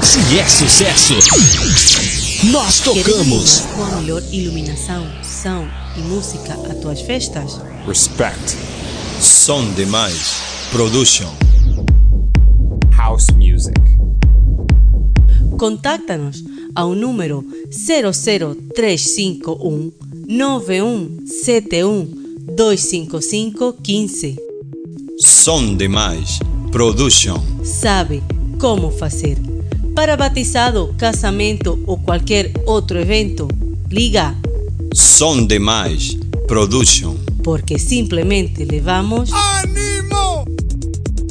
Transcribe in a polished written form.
Se é sucesso, nós tocamos. Com a melhor iluminação, som e música às tuas festas. Respect. Som Demais Production. House Music. Contacta-nos ao número 00351 9171 255 15. Som Demais Production. Sabe como fazer. Para batizado, casamento ou qualquer outro evento, liga Som Demais Production. porque simplesmente levamos